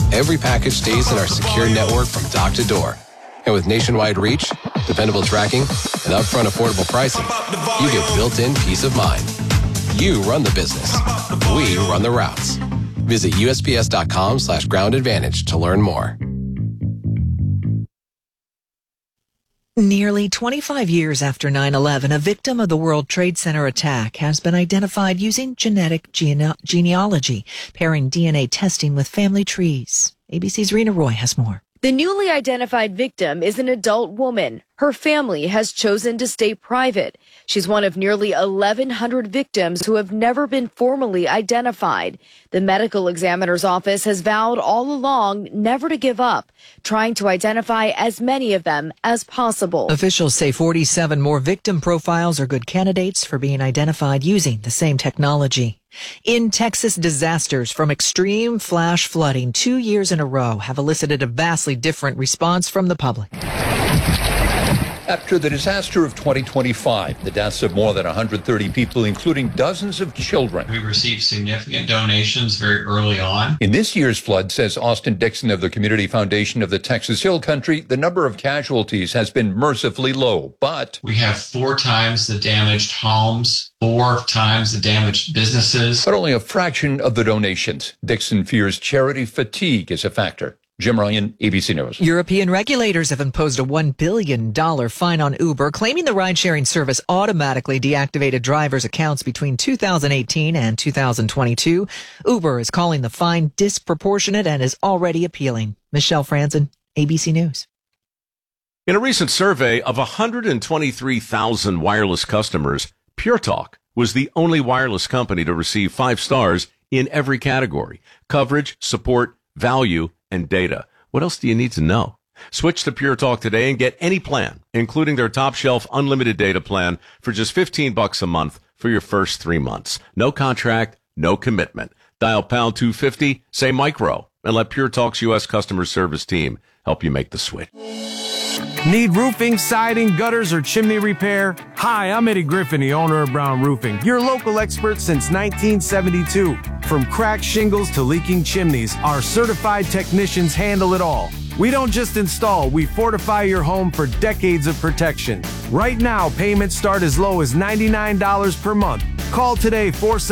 every package stays in our secure network from dock to door. And with nationwide reach, dependable tracking, and upfront affordable pricing, you get built-in peace of mind. You run the business. We run the routes. Visit USPS.com/groundadvantage to learn more. Nearly 25 years after 9/11, a victim of the World Trade Center attack has been identified using genetic genealogy, pairing DNA testing with family trees. ABC's Rena Roy has more. The newly identified victim is an adult woman. Her family has chosen to stay private. She's one of nearly 1,100 victims who have never been formally identified. The medical examiner's office has vowed all along never to give up, trying to identify as many of them as possible. Officials say 47 more victim profiles are good candidates for being identified using the same technology. In Texas, disasters from extreme flash flooding 2 years in a row have elicited a vastly different response from the public. After the disaster of 2025, the deaths of more than 130 people, including dozens of children. We received significant donations very early on. In this year's flood, says Austin Dixon of the Community Foundation of the Texas Hill Country, the number of casualties has been mercifully low, but we have 4 times the damaged homes, 4 times the damaged businesses. But only a fraction of the donations. Dixon fears charity fatigue is a factor. Jim Ryan, ABC News. European regulators have imposed a $1 billion fine on Uber, claiming the ride-sharing service automatically deactivated drivers' accounts between 2018 and 2022. Uber is calling the fine disproportionate and is already appealing. Michelle Franzen, ABC News. In a recent survey of 123,000 wireless customers, Pure Talk was the only wireless company to receive 5 stars in every category: coverage, support, value, and data. What else do you need to know? Switch to Pure Talk today and get any plan, including their top shelf unlimited data plan for just $15 a month for your first 3 months. No contract, no commitment. Dial pound 250, say micro, and let Pure Talk's U.S. customer service team help you make the switch. Need roofing, siding, gutters, or chimney repair? Hi, I'm Eddie Griffin, the owner of Brown Roofing, your local expert since 1972. From cracked shingles to leaking chimneys, our certified technicians handle it all. We don't just install, we fortify your home for decades of protection. Right now, payments start as low as $99 per month. Call today,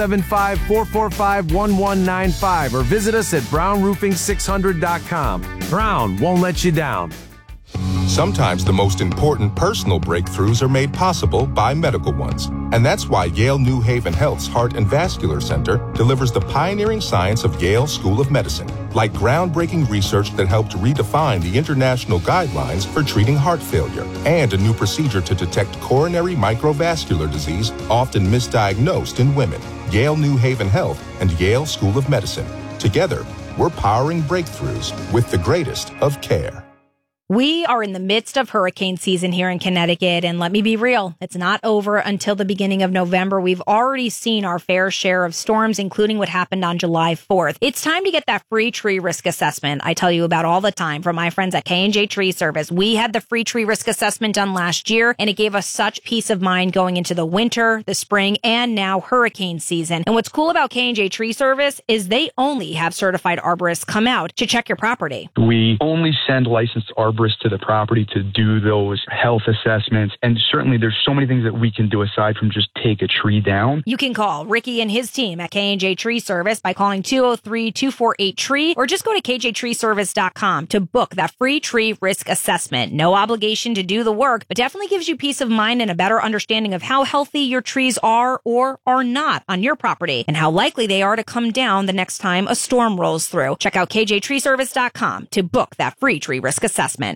475-445-1195, or visit us at brownroofing600.com. Brown won't let you down. Sometimes the most important personal breakthroughs are made possible by medical ones. And that's why Yale New Haven Health's Heart and Vascular Center delivers the pioneering science of Yale School of Medicine, like groundbreaking research that helped redefine the international guidelines for treating heart failure, and a new procedure to detect coronary microvascular disease, often misdiagnosed in women. Yale New Haven Health and Yale School of Medicine. Together, we're powering breakthroughs with the greatest of care. We are in the midst of hurricane season here in Connecticut, and let me be real, it's not over until the beginning of November. We've already seen our fair share of storms, including what happened on July 4th. It's time to get that free tree risk assessment I tell you about all the time from my friends at K&J Tree Service. We had the free tree risk assessment done last year, and it gave us such peace of mind going into the winter, the spring, and now hurricane season. And what's cool about K&J Tree Service is they only have certified arborists come out to check your property. We only send licensed arborists to the property to do those health assessments. And certainly there's so many things that we can do aside from just take a tree down. You can call Ricky and his team at K&J Tree Service by calling 203-248-TREE or just go to kjtreeservice.com to book that free tree risk assessment. No obligation to do the work, but definitely gives you peace of mind and a better understanding of how healthy your trees are or are not on your property and how likely they are to come down the next time a storm rolls through. Check out kjtreeservice.com to book that free tree risk assessment.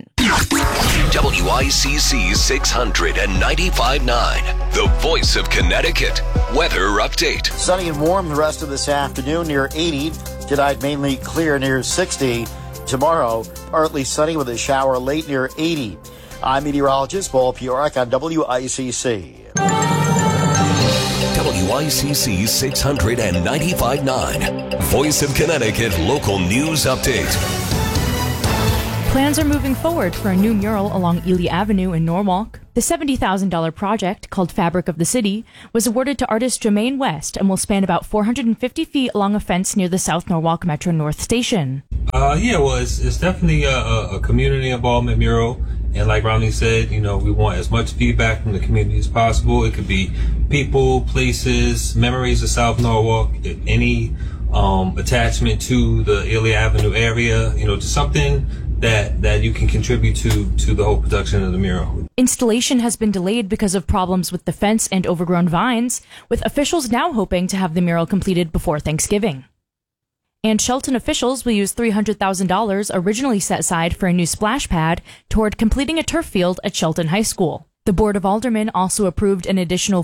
WICC 695.9, the voice of Connecticut. Weather update. Sunny and warm the rest of this afternoon near 80. Tonight mainly clear near 60. Tomorrow partly sunny with a shower late near 80. I'm meteorologist Paul Piorak on WICC. WICC 695.9, voice of Connecticut local news update. Plans are moving forward for a new mural along Ely Avenue in Norwalk. The $70,000 project, called Fabric of the City, was awarded to artist Jermaine West and will span about 450 feet along a fence near the South Norwalk Metro North Station. It's definitely a community involvement mural. And like Romney said, we want as much feedback from the community as possible. It could be people, places, memories of South Norwalk, any attachment to the Ely Avenue area, just something that you can contribute to the whole production of the mural. Installation has been delayed because of problems with the fence and overgrown vines, with officials now hoping to have the mural completed before Thanksgiving. And Shelton officials will use $300,000 originally set aside for a new splash pad toward completing a turf field at Shelton High School. The Board of Aldermen also approved an additional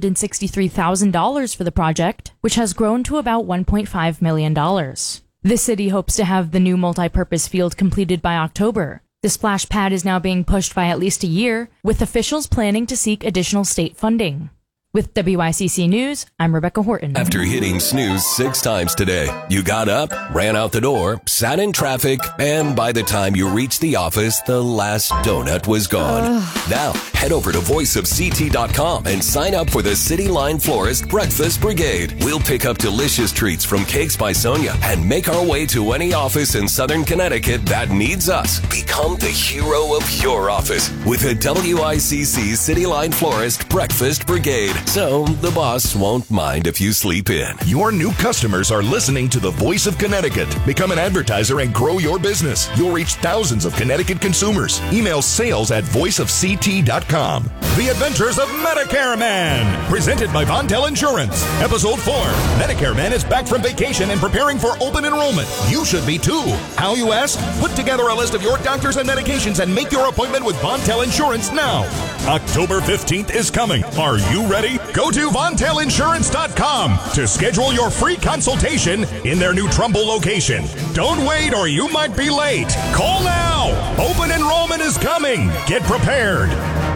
$463,000 for the project, which has grown to about $1.5 million. The city hopes to have the new multi-purpose field completed by October. The splash pad is now being pushed by at least a year, with officials planning to seek additional state funding. With WICC News, I'm Rebecca Horton. After hitting snooze 6 times today, you got up, ran out the door, sat in traffic, and by the time you reached the office, the last donut was gone. Now, head over to voiceofct.com and sign up for the City Line Florist Breakfast Brigade. We'll pick up delicious treats from Cakes by Sonia and make our way to any office in Southern Connecticut that needs us. Become the hero of your office with a WICC City Line Florist Breakfast Brigade. So the boss won't mind if you sleep in. Your new customers are listening to the Voice of Connecticut. Become an advertiser and grow your business. You'll reach thousands of Connecticut consumers. Email sales@voiceofct.com. The Adventures of Medicare Man, presented by Vontel Insurance. Episode 4. Medicare Man is back from vacation and preparing for open enrollment. You should be too. How, you ask? Put together a list of your doctors and medications and make your appointment with Vontel Insurance now. October 15th is coming. Are you ready? Go to VontelInsurance.com to schedule your free consultation in their new Trumbull location. Don't wait or you might be late. Call now. Open enrollment is coming. Get prepared.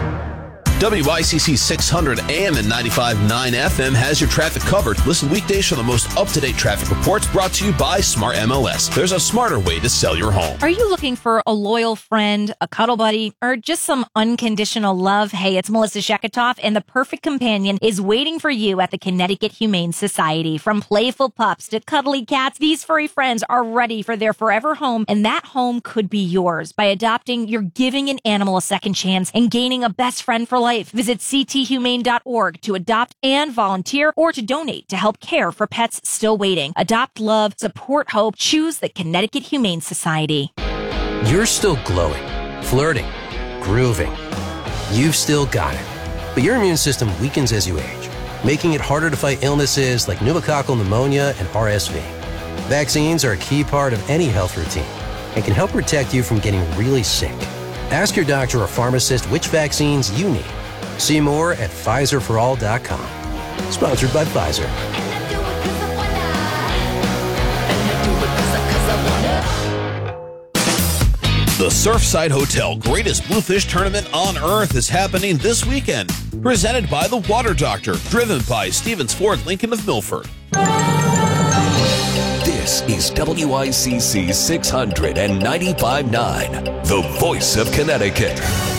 WICC 600 AM and 95.9 FM has your traffic covered. Listen weekdays for the most up-to-date traffic reports brought to you by Smart MLS. There's a smarter way to sell your home. Are you looking for a loyal friend, a cuddle buddy, or just some unconditional love? Hey, it's Melissa Sheketoff, and the perfect companion is waiting for you at the Connecticut Humane Society. From playful pups to cuddly cats, these furry friends are ready for their forever home, and that home could be yours. By adopting, you're giving an animal a second chance and gaining a best friend for life. Visit cthumane.org to adopt and volunteer or to donate to help care for pets still waiting. Adopt, love, support hope. Choose the Connecticut Humane Society. You're still glowing, flirting, grooving. You've still got it. But your immune system weakens as you age, making it harder to fight illnesses like pneumococcal pneumonia and RSV. Vaccines are a key part of any health routine and can help protect you from getting really sick. Ask your doctor or pharmacist which vaccines you need. See more at PfizerForAll.com. Sponsored by Pfizer. The Surfside Hotel Greatest Bluefish Tournament on Earth is happening this weekend. Presented by The Water Doctor. Driven by Stevens Ford Lincoln of Milford. This is WICC 695.9, the voice of Connecticut.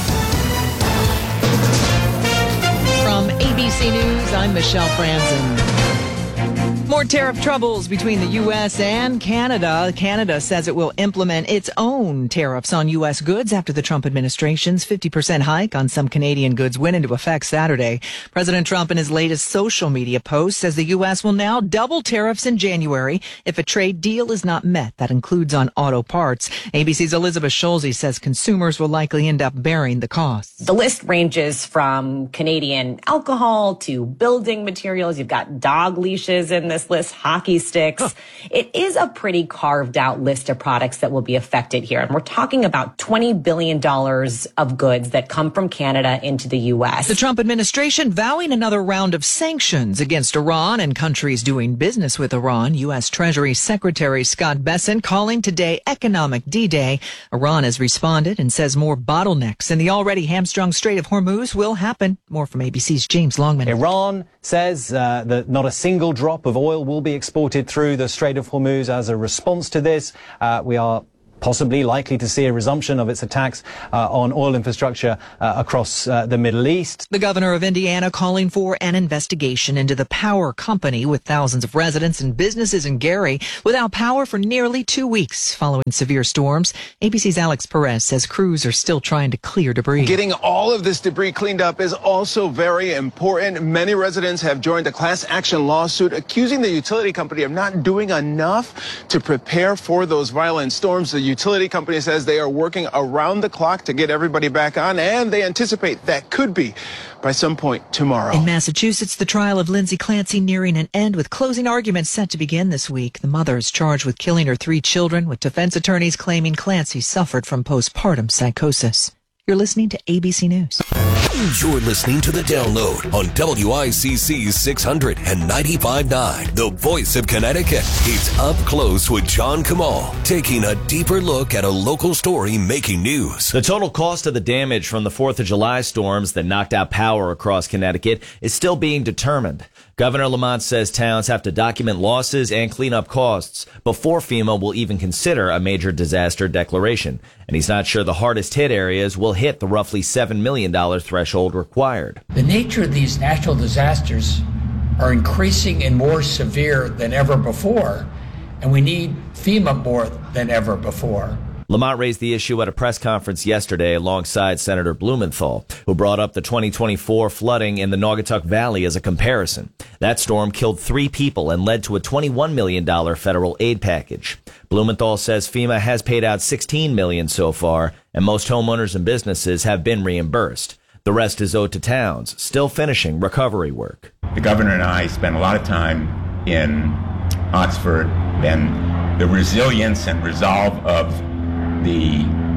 From ABC News, I'm Michelle Franzen. More tariff troubles between the U.S. and Canada. Canada says it will implement its own tariffs on U.S. goods after the Trump administration's 50% hike on some Canadian goods went into effect Saturday. President Trump, in his latest social media post, says the U.S. will now double tariffs in January if a trade deal is not met. That includes on auto parts. ABC's Elizabeth Schulze says consumers will likely end up bearing the costs. The list ranges from Canadian alcohol to building materials. You've got dog leashes in this list, hockey sticks. It is a pretty carved out list of products that will be affected here. And we're talking about $20 billion of goods that come from Canada into the U.S. The Trump administration vowing another round of sanctions against Iran and countries doing business with Iran. U.S. Treasury Secretary Scott Bessent calling today economic D-Day. Iran has responded and says more bottlenecks in the already hamstrung Strait of Hormuz will happen. More from ABC's James Longman. Iran says that not a single drop of oil will be exported through the Strait of Hormuz as a response to this. We are possibly likely to see a resumption of its attacks on oil infrastructure across the Middle East. The governor of Indiana calling for an investigation into the power company with thousands of residents and businesses in Gary without power for nearly 2 weeks following severe storms. ABC's Alex Perez says crews are still trying to clear debris. Getting all of this debris cleaned up is also very important. Many residents have joined a class action lawsuit accusing the utility company of not doing enough to prepare for those violent storms. The utility company says they are working around the clock to get everybody back on, and they anticipate that could be by some point tomorrow. In Massachusetts, the trial of Lindsay Clancy nearing an end with closing arguments set to begin this week. The mother is charged with killing her 3 children, with defense attorneys claiming Clancy suffered from postpartum psychosis. You're listening to ABC News. You're listening to The Download on WICC 600 and 95.9, the voice of Connecticut. It's Up Close with John Kamal, taking a deeper look at a local story making news. The total cost of the damage from the 4th of July storms that knocked out power across Connecticut is still being determined. Governor Lamont says towns have to document losses and clean up costs before FEMA will even consider a major disaster declaration. And he's not sure the hardest hit areas will hit the roughly $7 million threshold required. The nature of these natural disasters are increasing and more severe than ever before, and we need FEMA more than ever before. Lamont raised the issue at a press conference yesterday alongside Senator Blumenthal, who brought up the 2024 flooding in the Naugatuck Valley as a comparison. That storm killed 3 people and led to a $21 million federal aid package. Blumenthal says FEMA has paid out $16 million so far, and most homeowners and businesses have been reimbursed. The rest is owed to towns, still finishing recovery work. The governor and I spent a lot of time in Oxford, and the resilience and resolve of the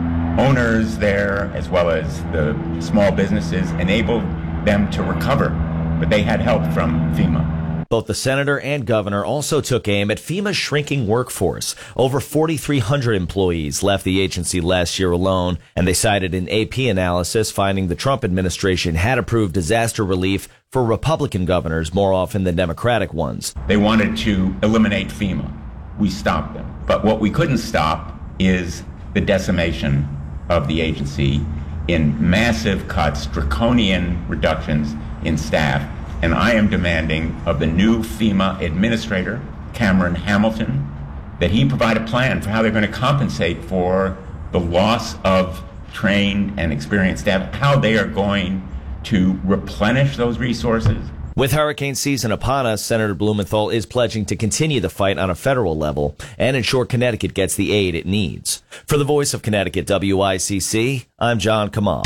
owners there, as well as the small businesses, enabled them to recover, but they had help from FEMA. Both the senator and governor also took aim at FEMA's shrinking workforce. Over 4,300 employees left the agency last year alone, and they cited an AP analysis finding the Trump administration had approved disaster relief for Republican governors more often than Democratic ones. They wanted to eliminate FEMA. We stopped them. But what we couldn't stop is the decimation of the agency in massive cuts, draconian reductions in staff. And I am demanding of the new FEMA administrator, Cameron Hamilton, that he provide a plan for how they're going to compensate for the loss of trained and experienced staff, how they are going to replenish those resources. With hurricane season upon us, Senator Blumenthal is pledging to continue the fight on a federal level and ensure Connecticut gets the aid it needs. For the Voice of Connecticut, WICC, I'm John Kamal.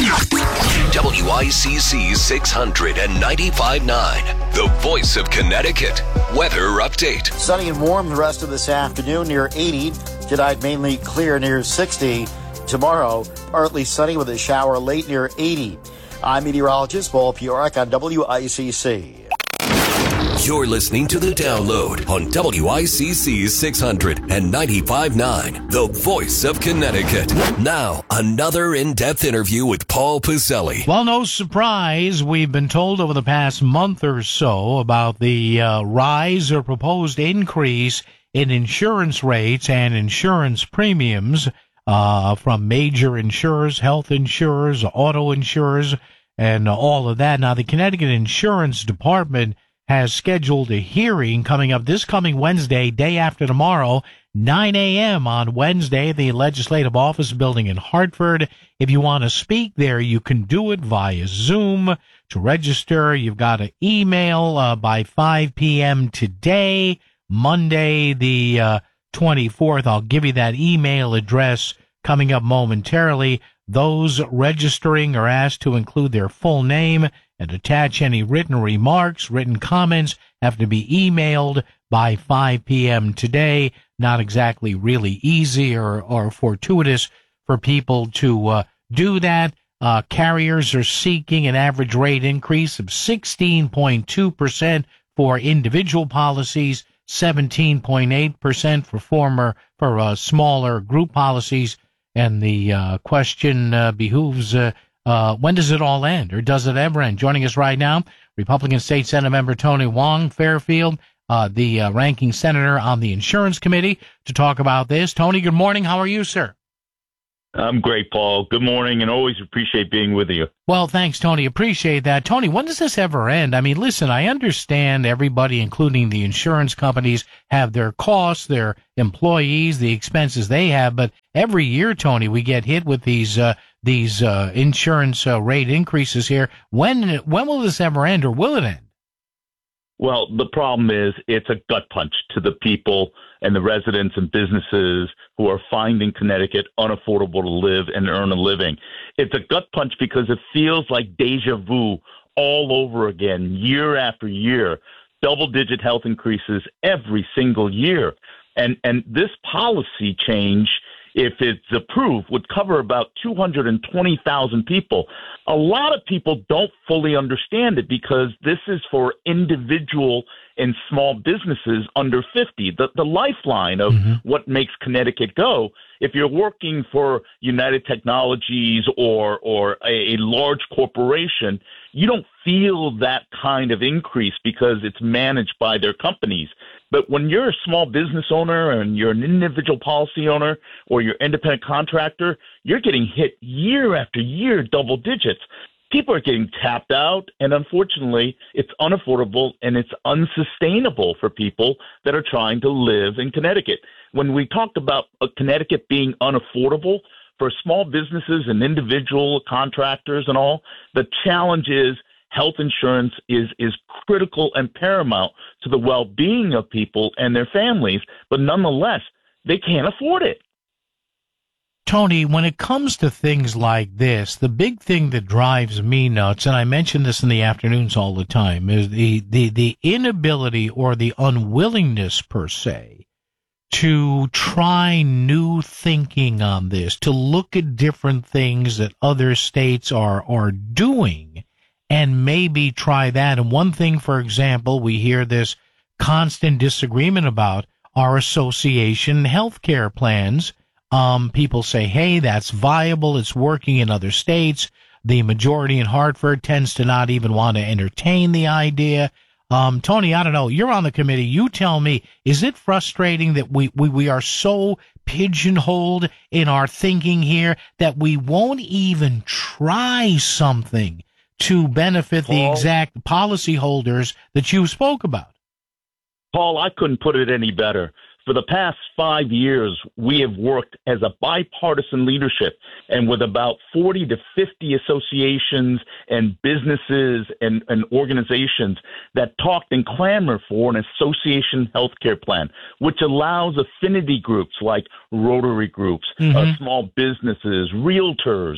WICC 600 and 95.9, the voice of Connecticut. Weather update. Sunny and warm the rest of this afternoon, near 80. Tonight, mainly clear, near 60. Tomorrow, partly sunny with a shower late, near 80. I'm meteorologist Paul Piorek on WICC. You're listening to The Download on WICC 600 and 95.9, the voice of Connecticut. Now, another in-depth interview with Paul Pizzelli. Well, no surprise, we've been told over the past month or so about the rise or proposed increase in insurance rates and insurance premiums from major insurers, health insurers, auto insurers, and all of that. Now, the Connecticut Insurance Department has scheduled a hearing coming up this coming Wednesday, day after tomorrow, 9 a.m. on Wednesday, the Legislative Office Building in Hartford. If you want to speak there, you can do it via Zoom. To register, you've got to email by 5 p.m. today, Monday the 24th. I'll give you that email address coming up momentarily. Those registering are asked to include their full name and attach any written remarks. Written comments have to be emailed by 5 p.m. today. Not exactly really easy or fortuitous for people to do that. Carriers are seeking an average rate increase of 16.2% for individual policies, 17.8% for smaller group policies. And the question behooves, when does it all end, or does it ever end? Joining us right now, Republican State Senate member Tony Wong Fairfield, the ranking senator on the Insurance Committee, to talk about this. Tony, good morning. How are you, sir? I'm great, Paul. Good morning, and always appreciate being with you. Well, thanks, Tony. Appreciate that. Tony, when does this ever end? I mean, listen, I understand everybody, including the insurance companies, have their costs, their employees, the expenses they have, but every year, Tony, we get hit with these insurance rate increases here. When will this ever end, or will it end? Well, the problem is it's a gut punch to the people and the residents and businesses who are finding Connecticut unaffordable to live and earn a living. It's a gut punch because it feels like deja vu all over again, year after year, double-digit health increases every single year. And this policy change, if it's approved, would cover about 220,000 people. A lot of people don't fully understand it because this is for individual and small businesses under 50, the lifeline of what makes Connecticut go. If you're working for United Technologies or a large corporation, you don't feel that kind of increase because it's managed by their companies. But when you're a small business owner and you're an individual policy owner or you're independent contractor, you're getting hit year after year, double digits. People are getting tapped out, and unfortunately, it's unaffordable and it's unsustainable for people that are trying to live in Connecticut. When we talked about Connecticut being unaffordable for small businesses and individual contractors and all, the challenge is health insurance is critical and paramount to the well-being of people and their families, but nonetheless, they can't afford it. Tony, when it comes to things like this, the big thing that drives me nuts, and I mention this in the afternoons all the time, is the inability or the unwillingness, per se, to try new thinking on this, to look at different things that other states are doing, and maybe try that. And one thing, for example, we hear this constant disagreement about are association healthcare plans. People say, hey, that's viable. It's working in other states. The majority in Hartford tends to not even want to entertain the idea. Tony, I don't know. You're on the committee. You tell me, is it frustrating that we are so pigeonholed in our thinking here that we won't even try something to benefit the exact policyholders that you spoke about? Paul, I couldn't put it any better. For the past 5 years, we have worked as a bipartisan leadership and with about 40 to 50 associations and businesses and organizations that talked and clamored for an association healthcare plan, which allows affinity groups like Rotary groups, small businesses, realtors,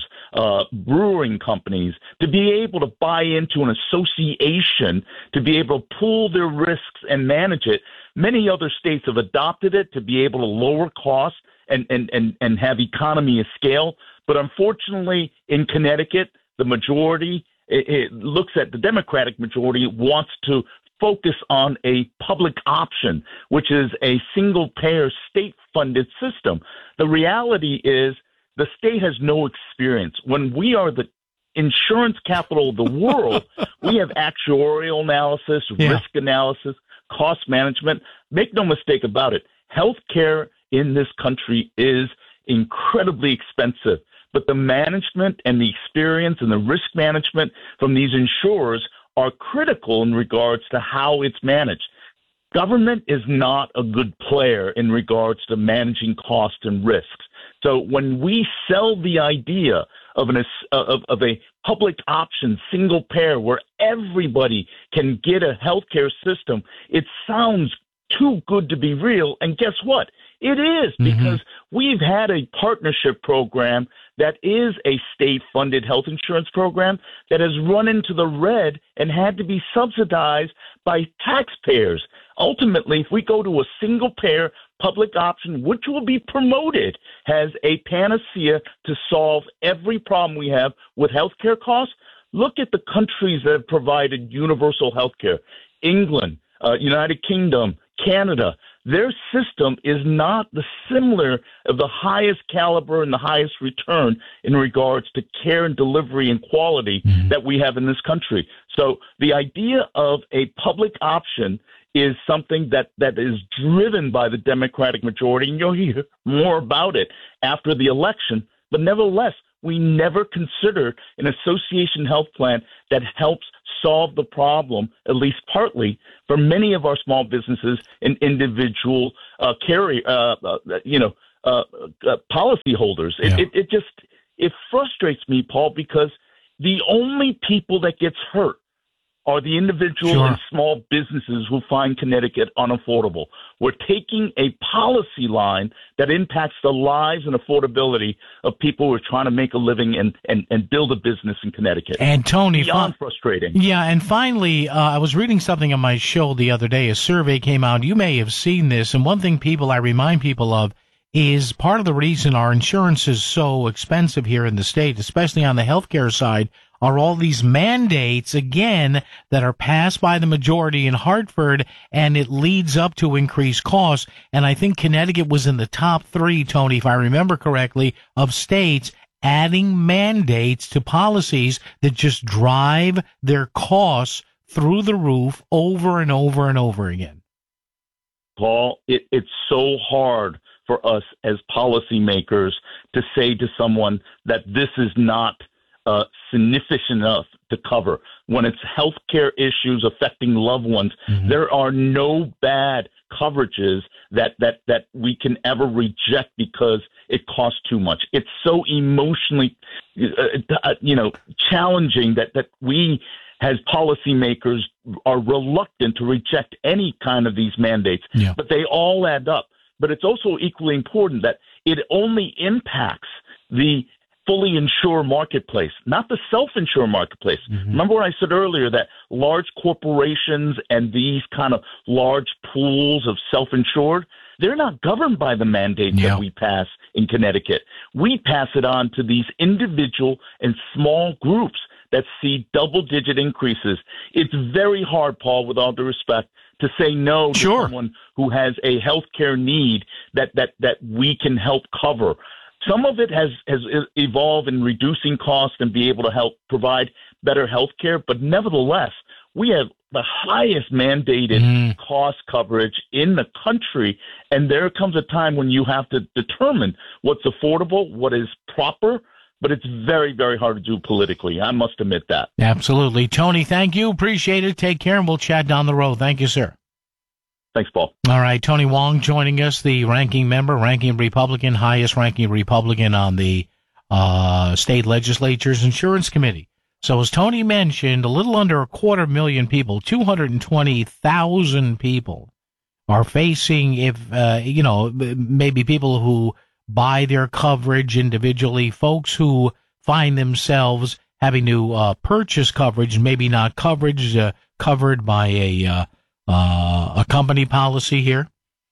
brewing companies to be able to buy into an association, to be able to pool their risks and manage it. Many other states have adopted it to be able to lower costs and have economy of scale. But unfortunately, in Connecticut, the majority, it looks at the Democratic majority, wants to focus on a public option, which is a single-payer state-funded system. The reality is the state has no experience. When we are the insurance capital of the world, we have actuarial analysis, risk analysis, cost management. Make no mistake about it. Healthcare in this country is incredibly expensive, but the management and the experience and the risk management from these insurers are critical in regards to how it's managed. Government is not a good player in regards to managing costs and risks. So when we sell the idea of a public option, single payer, where everybody can get a healthcare system, it sounds too good to be real. And guess what? It is, because we've had a partnership program that is a state-funded health insurance program that has run into the red and had to be subsidized by taxpayers. Ultimately, if we go to a single-payer public option, which will be promoted as a panacea to solve every problem we have with healthcare costs, look at the countries that have provided universal healthcare. England, United Kingdom, Canada. Their system is not the similar of the highest caliber and the highest return in regards to care and delivery and quality that we have in this country. So the idea of a public option is something that is driven by the Democratic majority, and you'll hear more about it after the election. But nevertheless, we never considered an association health plan that helps solve the problem, at least partly, for many of our small businesses and individual policyholders. It frustrates me, Paul, because the only people that gets hurt are the individual and small businesses who find Connecticut unaffordable. We're taking a policy line that impacts the lives and affordability of people who are trying to make a living and build a business in Connecticut. And Tony, beyond frustrating. Yeah, and finally, I was reading something on my show the other day. A survey came out. You may have seen this, and one thing I remind people of is part of the reason our insurance is so expensive here in the state, especially on the healthcare side, are all these mandates, again, that are passed by the majority in Hartford, and it leads up to increased costs. And I think Connecticut was in the top 3, Tony, if I remember correctly, of states adding mandates to policies that just drive their costs through the roof over and over and over again. Paul, it's so hard for us as policymakers to say to someone that this is not significant enough to cover. When it's healthcare issues affecting loved ones, there are no bad coverages that we can ever reject because it costs too much. It's so emotionally, challenging that we as policymakers are reluctant to reject any kind of these mandates, but they all add up. But it's also equally important that it only impacts the fully insured marketplace, not the self-insured marketplace. Remember what I said earlier, that large corporations and these kind of large pools of self-insured, they're not governed by the mandates that we pass in Connecticut. We pass it on to these individual and small groups that see double-digit increases. It's very hard, Paul, with all due respect, to say no to someone who has a healthcare need that we can help cover. Some of it has evolved in reducing costs and be able to help provide better health care, but nevertheless, we have the highest mandated cost coverage in the country, and there comes a time when you have to determine what's affordable, what is proper, but it's very, very hard to do politically. I must admit that. Absolutely. Tony, thank you. Appreciate it. Take care, and we'll chat down the road. Thank you, sir. Thanks, Paul. All right, Tony Wong joining us, the ranking Republican, highest ranking Republican on the state legislature's insurance committee. So as Tony mentioned, a little under 250,000 people, 220,000 people are facing, maybe people who buy their coverage individually, folks who find themselves having to purchase coverage, maybe not covered by a company policy here.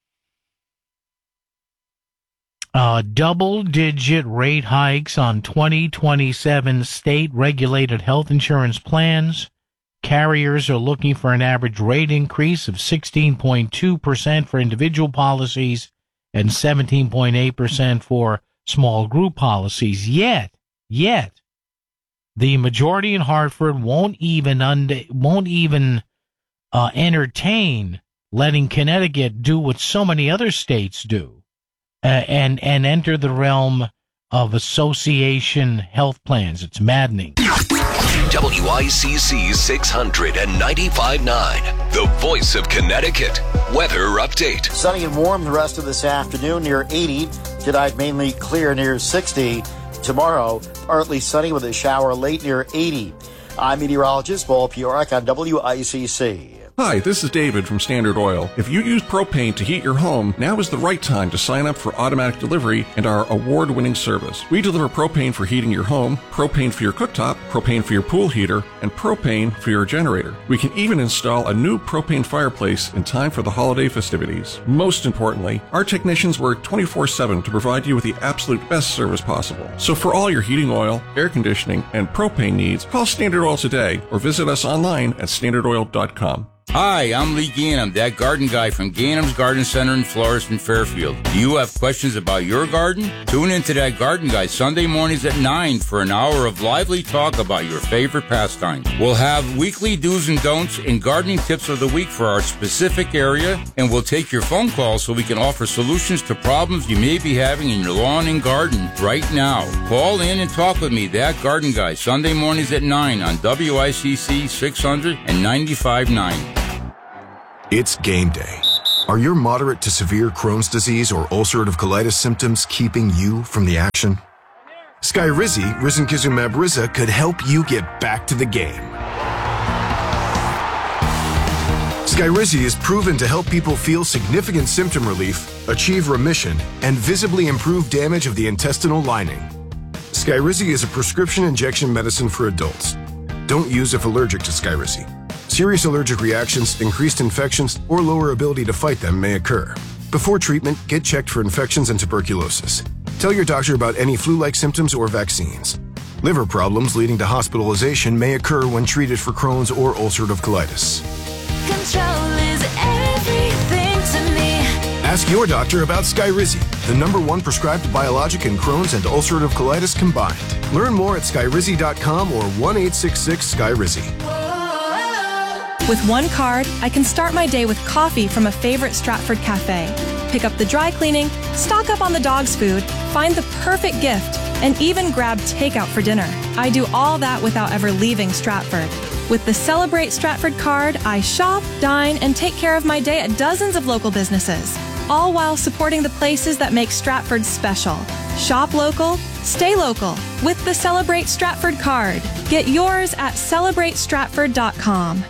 Double-digit rate hikes on 2027 state-regulated health insurance plans. Carriers are looking for an average rate increase of 16.2% for individual policies and 17.8% for small group policies. Yet, the majority in Hartford won't even entertain letting Connecticut do what so many other states do, and enter the realm of association health plans. It's maddening. WICC 695.9, the voice of Connecticut. Weather update. Sunny and warm the rest of this afternoon, near 80. Tonight, mainly clear, near 60. Tomorrow, partly sunny with a shower late, near 80. I'm meteorologist Paul Piorak on WICC. Hi, this is David from Standard Oil. If you use propane to heat your home, now is the right time to sign up for automatic delivery and our award-winning service. We deliver propane for heating your home, propane for your cooktop, propane for your pool heater, and propane for your generator. We can even install a new propane fireplace in time for the holiday festivities. Most importantly, our technicians work 24/7 to provide you with the absolute best service possible. So for all your heating oil, air conditioning, and propane needs, call Standard Oil today or visit us online at standardoil.com. Hi, I'm Lee Ganem, that garden guy from Ganem's Garden Center in Florist and Fairfield. Do you have questions about your garden? Tune into that garden guy Sunday mornings at 9 for an hour of lively talk about your favorite pastime. We'll have weekly do's and don'ts and gardening tips of the week for our specific area, and we'll take your phone calls so we can offer solutions to problems you may be having in your lawn and garden right now. Call in and talk with me, that garden guy, Sunday mornings at 9 on WICC 600 and 95.9. It's game day. Are your moderate to severe Crohn's disease or ulcerative colitis symptoms keeping you from the action? Skyrizi, risankizumab Riza, could help you get back to the game. Skyrizi is proven to help people feel significant symptom relief, achieve remission, and visibly improve damage of the intestinal lining. Skyrizi is a prescription injection medicine for adults. Don't use if allergic to Skyrizi. Serious allergic reactions, increased infections, or lower ability to fight them may occur. Before treatment, get checked for infections and tuberculosis. Tell your doctor about any flu-like symptoms or vaccines. Liver problems leading to hospitalization may occur when treated for Crohn's or ulcerative colitis. Control is everything to me. Ask your doctor about Skyrizi, the #1 prescribed biologic in Crohn's and ulcerative colitis combined. Learn more at skyrizi.com or 1-866-SKYRIZI. With one card, I can start my day with coffee from a favorite Stratford cafe, pick up the dry cleaning, stock up on the dog's food, find the perfect gift, and even grab takeout for dinner. I do all that without ever leaving Stratford. With the Celebrate Stratford card, I shop, dine, and take care of my day at dozens of local businesses, all while supporting the places that make Stratford special. Shop local, stay local with the Celebrate Stratford card. Get yours at celebratestratford.com.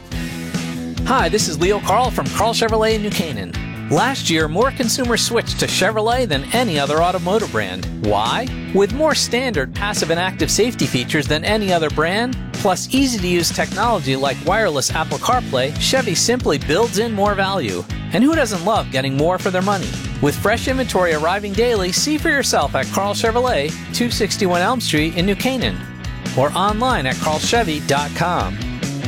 Hi, this is Leo Carl from Carl Chevrolet in New Canaan. Last year, more consumers switched to Chevrolet than any other automotive brand. Why? With more standard passive and active safety features than any other brand, plus easy-to-use technology like wireless Apple CarPlay, Chevy simply builds in more value. And who doesn't love getting more for their money? With fresh inventory arriving daily, see for yourself at Carl Chevrolet, 261 Elm Street in New Canaan, or online at carlchevy.com.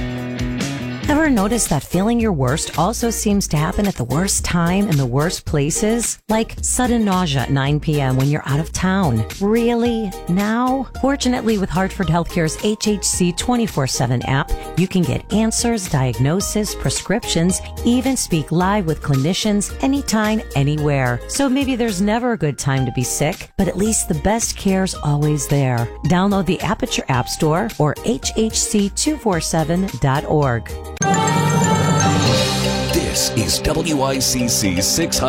Ever notice that feeling your worst also seems to happen at the worst time in the worst places? Like sudden nausea at 9 p.m. when you're out of town. Really? Now? Fortunately, with Hartford Healthcare's HHC 24/7 app, you can get answers, diagnosis, prescriptions, even speak live with clinicians anytime, anywhere. So maybe there's never a good time to be sick, but at least the best care's always there. Download the app at your app store or hhc247.org. This is WICC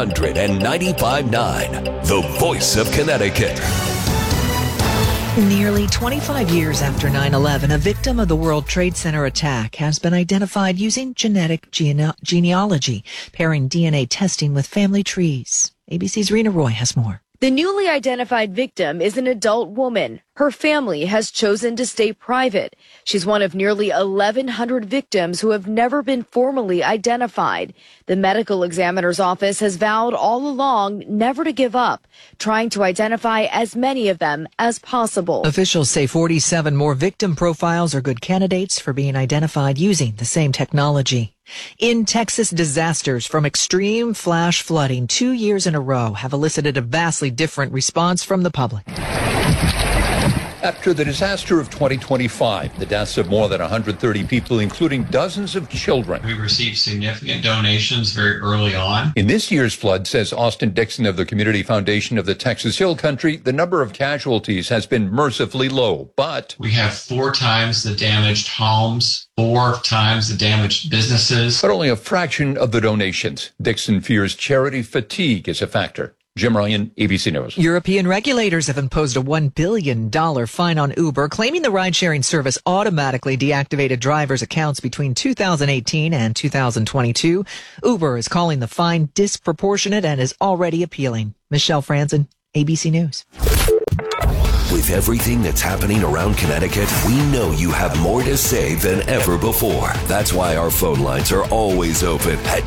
695.9, the voice of Connecticut. Nearly 25 years after 9/11, a victim of the World Trade Center attack has been identified using genetic genealogy, pairing DNA testing with family trees. ABC's Rena Roy has more. The newly identified victim is an adult woman. Her family has chosen to stay private. She's one of nearly 1,100 victims who have never been formally identified. The medical examiner's office has vowed all along never to give up, trying to identify as many of them as possible. Officials say 47 more victim profiles are good candidates for being identified using the same technology. In Texas, disasters from extreme flash flooding 2 years in a row have elicited a vastly different response from the public. After the disaster of 2025, the deaths of more than 130 people, including dozens of children. We received significant donations very early on. In this year's flood, says Austin Dixon of the Community Foundation of the Texas Hill Country, the number of casualties has been mercifully low, but we have 4 times the damaged homes, 4 times the damaged businesses. But only a fraction of the donations. Dixon fears charity fatigue is a factor. Jim Ryan, ABC News. European regulators have imposed a $1 billion fine on Uber, claiming the ride-sharing service automatically deactivated drivers' accounts between 2018 and 2022. Uber is calling the fine disproportionate and is already appealing. Michelle Franzen, ABC News. With everything that's happening around Connecticut, we know you have more to say than ever before. That's why our phone lines are always open at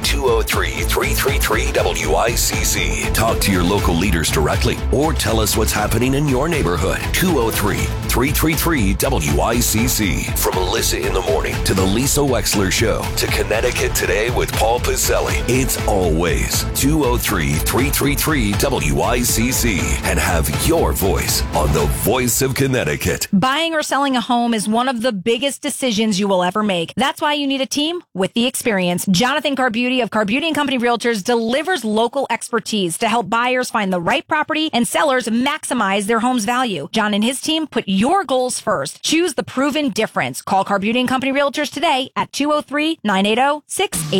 203-333-WICC. Talk to your local leaders directly or tell us what's happening in your neighborhood. 203-333-WICC. From Alyssa in the Morning to the Lisa Wexler Show to Connecticut Today with Paul Pizzelli. It's always 203-333-WICC. And have your voice on the Voice of Connecticut. Buying or selling a home is one of the biggest decisions you will ever make. That's why you need a team with the experience. Jonathan Carbuti of Carbuti & Company Realtors delivers local expertise to help buyers find the right property and sellers maximize their home's value. John and his team put your goals first. Choose the proven difference. Call Carbuti & Company Realtors today at 203-980-6800.